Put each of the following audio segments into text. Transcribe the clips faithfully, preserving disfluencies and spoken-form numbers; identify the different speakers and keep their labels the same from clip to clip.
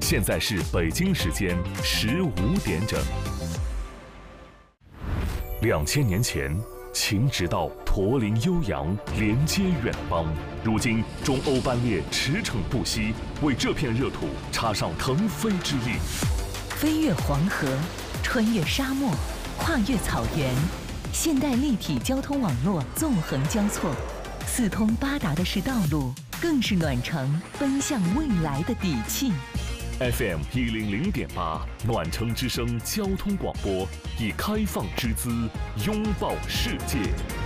Speaker 1: 现在是北京时间十五点整。两千年前，秦直道驼铃悠扬，连接远邦。如今，中欧班列驰骋不息，为这片热土插上腾飞之力。
Speaker 2: 飞越黄河，穿越沙漠，跨越草原，现代立体交通网络纵横交错，四通八达的是道路，更是暖城奔向未来的底气。
Speaker 1: F M 一零零点八，暖城之声交通广播，以开放之姿拥抱世界。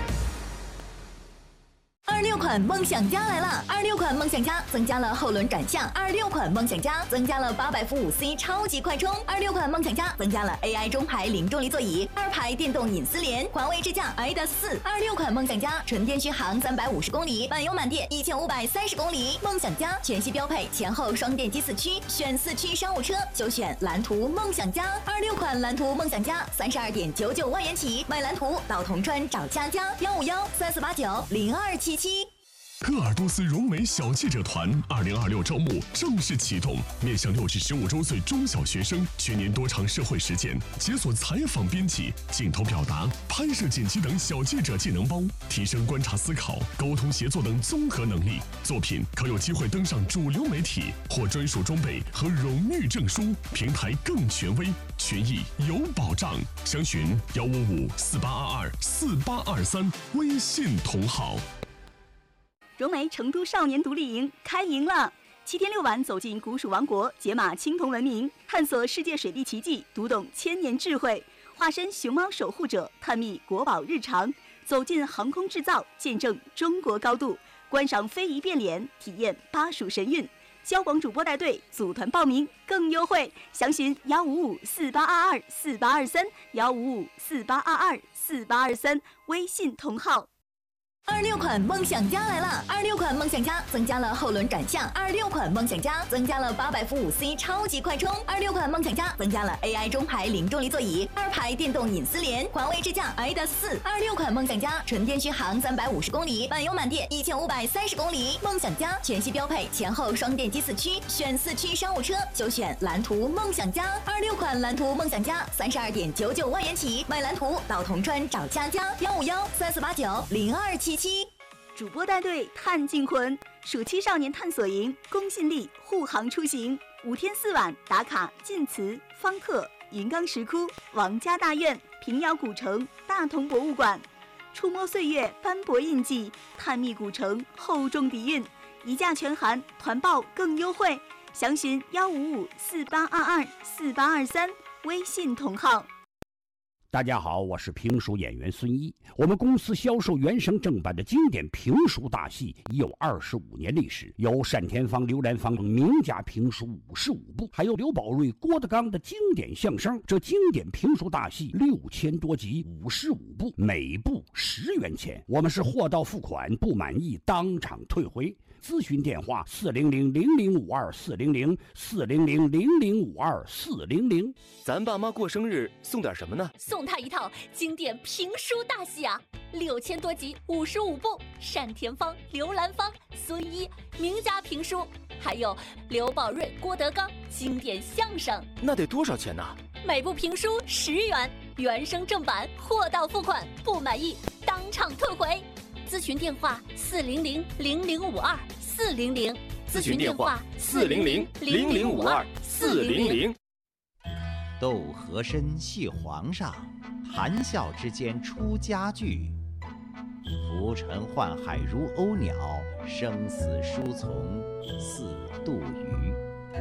Speaker 3: 二六款梦想家来了！二六款梦想家增加了后轮转向，二六款梦想家增加了八百伏五 C 超级快充，二六款梦想家增加了 A I 中排零重力座椅，二排电动隐私联，环卫智驾 I D A S 四。二六款梦想家纯电续航三百五十公里，满油满电一千五百三十公里。梦想家全系标配前后双电机四驱，选四驱商务车就选蓝图梦想家。二六款蓝图梦想家三十二点九九万元起，买蓝图到铜川找佳佳，幺五幺三四八九零二七七。
Speaker 4: 鄂尔多斯融媒小记者团二零二六招募正式启动，面向六至十五周岁中小学生，全年多场社会实践，解锁采访编辑、镜头表达、拍摄剪辑等小记者技能包，提升观察思考、沟通协作等综合能力。作品可有机会登上主流媒体，获专属装备和荣誉证书，平台更权威，权益有保障。详询幺五五四八二二四八二三，微信同号。
Speaker 5: 融媒成都少年独立营开营了！七天六晚走进古蜀王国，解码青铜文明，探索世界水利奇迹，读懂千年智慧，化身熊猫守护者，探秘国宝日常，走进航空制造，见证中国高度，观赏非遗变脸，体验巴蜀神韵。交广主播带队，组团报名更优惠，详询幺五五四八二二四八二三幺五五四八二二四八二三，微信同号。
Speaker 3: 二六款梦想家来了！二六款梦想家增加了后轮转向，二六款梦想家增加了八百伏五 C 超级快充，二六款梦想家增加了 A I 中排零重力座椅，二排电动隐私联，环卫智驾 I D A S 四。二六款梦想家纯电续航三百五十公里，满油满电一千五百三十公里。梦想家全系标配前后双电机四驱，选四驱商务车就选蓝图梦想家。二六款蓝图梦想家三十二点九九万元起，买蓝图到铜川找佳佳，幺五幺三四八九零二七七。
Speaker 5: 主播带队探靖魂，暑期少年探索营，公信力护航出行，五天四晚打卡晋祠、方特、云冈石窟、王家大院、平遥古城、大同博物馆，触摸岁月斑驳印记，探秘古城厚重底蕴，一价全含，团报更优惠，详询幺五五四八二二四八二三，微信同号。
Speaker 6: 大家好，我是评书演员孙一。我们公司销售原声正版的经典评书大戏已有二十五年历史，有单田芳、刘兰芳名家评书五十五部，还有刘宝瑞、郭德纲的经典相声。这经典评书大戏六千多集，五十五部，每部十元钱。我们是货到付款，不满意当场退回。咨询电话四零零零零五二四零零四零零零零五二四零零。
Speaker 7: 咱爸妈过生日送点什么呢？
Speaker 8: 送他一套经典评书大戏啊，六千多集，五十五部，单田芳、刘兰芳、孙一名家评书，还有刘宝瑞、郭德纲经典相声。
Speaker 7: 那得多少钱呢？
Speaker 8: 每部评书十元，原声正版，货到付款，不满意当场退回。咨询电话四零零零零五二四零零，
Speaker 7: 咨询电话四零零零零五二四零零。
Speaker 9: 斗和珅系皇上，谈笑之间出家具。浮沉宦海如鸥鸟，生死书从似杜鱼。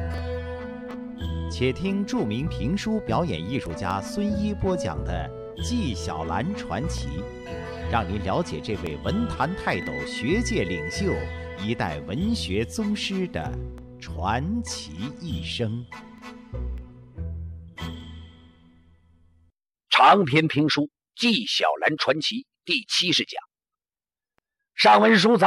Speaker 9: 且听著名评书表演艺术家孙一播讲的《纪晓岚传奇》，让您了解这位文坛泰斗、学界领袖、一代文学宗师的传奇一生。
Speaker 10: 长篇评书《纪晓岚传奇》第七十讲。上文书咱